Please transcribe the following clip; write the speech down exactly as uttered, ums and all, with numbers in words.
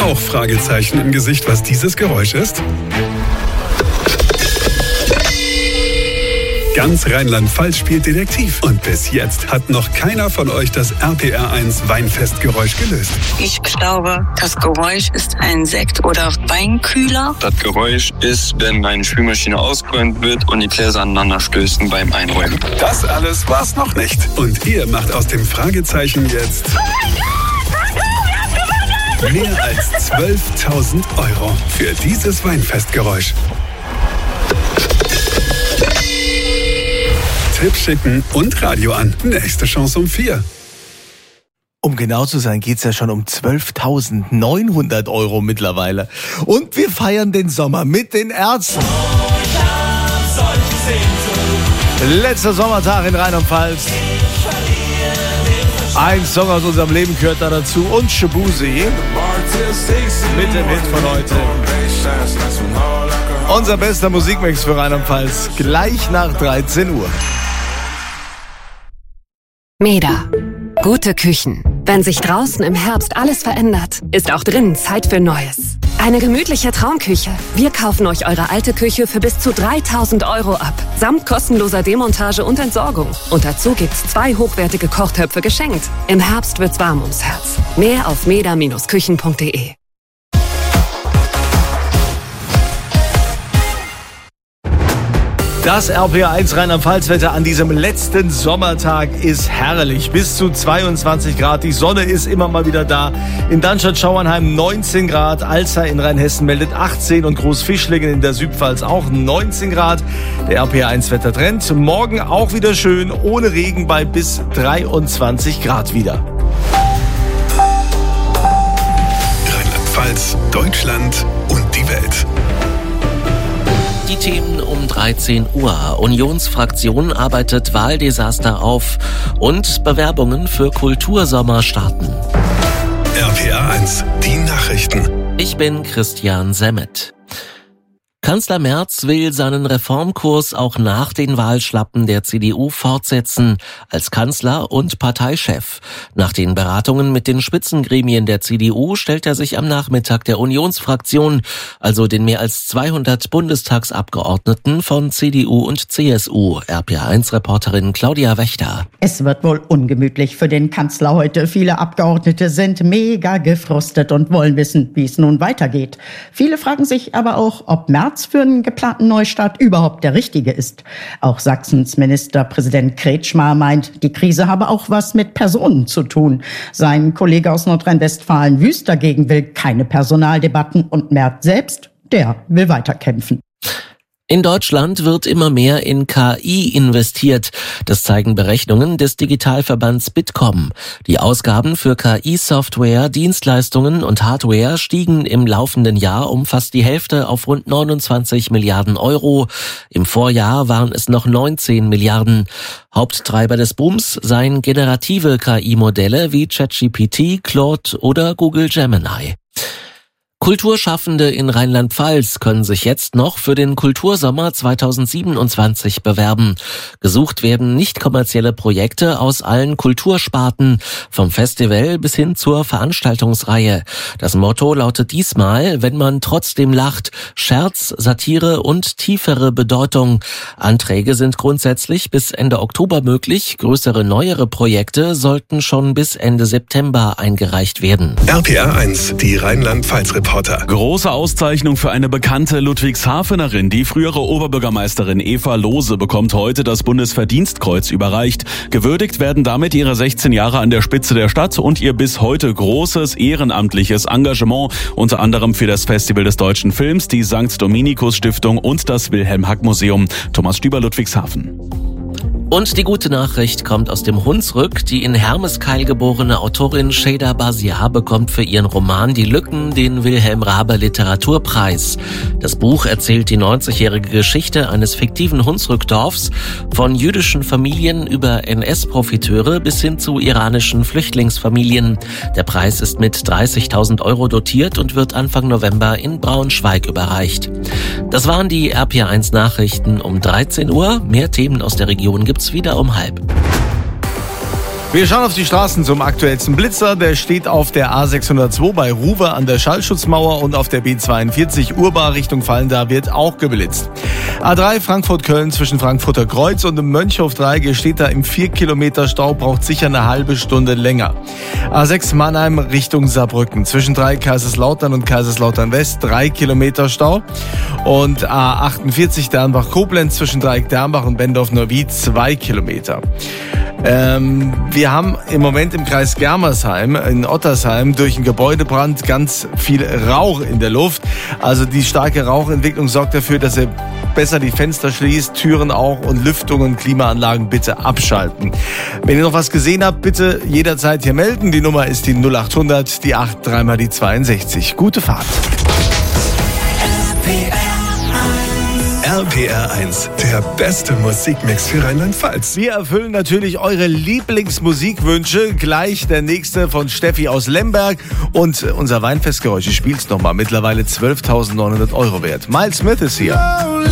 auch Fragezeichen im Gesicht, was dieses Geräusch ist? Ganz Rheinland-Pfalz spielt Detektiv. Und bis jetzt hat noch keiner von euch das R P R eins Weinfestgeräusch gelöst. Ich glaube, das Geräusch ist ein Sekt- oder Weinkühler. Das Geräusch ist, wenn eine Spülmaschine ausgeräumt wird und die Gläser aneinander stößen beim Einräumen. Das alles war's noch nicht. Und ihr macht aus dem Fragezeichen jetzt mehr als zwölftausend Euro für dieses Weinfestgeräusch. Tipp schicken und Radio an. Nächste Chance um vier. Um genau zu sein, geht's ja schon um zwölftausendneunhundert Euro mittlerweile. Und wir feiern den Sommer mit den Ärzten. Letzter Sommertag in Rheinland-Pfalz. Ein Song aus unserem Leben gehört da dazu. Und Shabuzi mit dem Hit von heute. Unser bester Musikmix für Rheinland-Pfalz. Gleich nach dreizehn Uhr. Meda. Gute Küchen. Wenn sich draußen im Herbst alles verändert, ist auch drinnen Zeit für Neues. Eine gemütliche Traumküche. Wir kaufen euch eure alte Küche für bis zu dreitausend Euro ab. Samt kostenloser Demontage und Entsorgung. Und dazu gibt's zwei hochwertige Kochtöpfe geschenkt. Im Herbst wird's warm ums Herz. Mehr auf meda Bindestrich küchen punkt de. Das R P R eins Rheinland-Pfalz-Wetter an diesem letzten Sommertag ist herrlich. Bis zu zweiundzwanzig Grad. Die Sonne ist immer mal wieder da. In Darmstadt-Schauernheim neunzehn Grad. Alzey in Rheinhessen meldet achtzehn und Großfischlingen in der Südpfalz auch neunzehn Grad. Der R P R eins Wettertrend. Morgen auch wieder schön, ohne Regen bei bis dreiundzwanzig Grad wieder. Rheinland-Pfalz, Deutschland und die Welt. Die Themen um dreizehn Uhr. Unionsfraktion arbeitet Wahldesaster auf und Bewerbungen für Kultursommer starten. R P R eins, die Nachrichten. Ich bin Christian Semmet. Kanzler Merz will seinen Reformkurs auch nach den Wahlschlappen der C D U fortsetzen, als Kanzler und Parteichef. Nach den Beratungen mit den Spitzengremien der C D U stellt er sich am Nachmittag der Unionsfraktion, also den mehr als zweihundert Bundestagsabgeordneten von C D U und C S U. R P R eins Reporterin Claudia Wächter. Es wird wohl ungemütlich für den Kanzler heute. Viele Abgeordnete sind mega gefrustet und wollen wissen, wie es nun weitergeht. Viele fragen sich aber auch, ob Merz für einen geplanten Neustart überhaupt der richtige ist. Auch Sachsens Ministerpräsident Kretschmer meint, die Krise habe auch was mit Personen zu tun. Sein Kollege aus Nordrhein-Westfalen Wüst dagegen will keine Personaldebatten und Merz selbst, der will weiterkämpfen. In Deutschland wird immer mehr in K I investiert. Das zeigen Berechnungen des Digitalverbands Bitkom. Die Ausgaben für K I-Software, Dienstleistungen und Hardware stiegen im laufenden Jahr um fast die Hälfte auf rund neunundzwanzig Milliarden Euro. Im Vorjahr waren es noch neunzehn Milliarden. Haupttreiber des Booms seien generative K I-Modelle wie ChatGPT, Claude oder Google Gemini. Kulturschaffende in Rheinland-Pfalz können sich jetzt noch für den Kultursommer zweitausendsiebenundzwanzig bewerben. Gesucht werden nicht kommerzielle Projekte aus allen Kultursparten, vom Festival bis hin zur Veranstaltungsreihe. Das Motto lautet diesmal, wenn man trotzdem lacht, Scherz, Satire und tiefere Bedeutung. Anträge sind grundsätzlich bis Ende Oktober möglich. Größere, neuere Projekte sollten schon bis Ende September eingereicht werden. R P R eins, die Rheinland-Pfalz-Reporter. Große Auszeichnung für eine bekannte Ludwigshafenerin. Die frühere Oberbürgermeisterin Eva Lohse bekommt heute das Bundesverdienstkreuz überreicht. Gewürdigt werden damit ihre sechzehn Jahre an der Spitze der Stadt und ihr bis heute großes ehrenamtliches Engagement, unter anderem für das Festival des deutschen Films, die Sankt Dominikus Stiftung und das Wilhelm-Hack-Museum. Thomas Stüber, Ludwigshafen. Und die gute Nachricht kommt aus dem Hunsrück. Die in Hermeskeil geborene Autorin Şeyda Basiar bekommt für ihren Roman Die Lücken den Wilhelm Raabe Literaturpreis. Das Buch erzählt die neunzigjährige Geschichte eines fiktiven Hunsrückdorfs, von jüdischen Familien über N S-Profiteure bis hin zu iranischen Flüchtlingsfamilien. Der Preis ist mit dreißigtausend Euro dotiert und wird Anfang November in Braunschweig überreicht. Das waren die R P R eins Nachrichten um dreizehn Uhr. Mehr Themen aus der Region gibt's wieder um halb. Wir schauen auf die Straßen zum aktuellsten Blitzer. Der steht auf der A sechshundertzwei bei Ruwe an der Schallschutzmauer und auf der B zweiundvierzig Urbar Richtung Fallenda wird auch geblitzt. A drei Frankfurt-Köln zwischen Frankfurter Kreuz und dem Mönchhof-Dreieck steht da im vier Kilometer Stau, braucht sicher eine halbe Stunde länger. A sechs Mannheim Richtung Saarbrücken zwischen Dreieck Kaiserslautern und Kaiserslautern West drei Kilometer Stau. Und A achtundvierzig Dernbach-Koblenz zwischen Dreieck Dernbach und Bendorf-Neuwied zwei Kilometer. Ähm, wir haben im Moment im Kreis Germersheim in Ottersheim durch einen Gebäudebrand ganz viel Rauch in der Luft. Also die starke Rauchentwicklung sorgt dafür, dass ihr besser die Fenster schließt, Türen auch und Lüftung und Klimaanlagen bitte abschalten. Wenn ihr noch was gesehen habt, bitte jederzeit hier melden. Die Nummer ist die null achthundert, die acht, dreimal die zweiundsechzig. Gute Fahrt. R P R eins, der beste Musikmix für Rheinland-Pfalz. Wir erfüllen natürlich eure Lieblingsmusikwünsche. Gleich der nächste von Steffi aus Lemberg. Und unser Weinfestgeräusch spielt's nochmal. Mittlerweile zwölftausendneunhundert Euro wert. Miles Smith ist hier.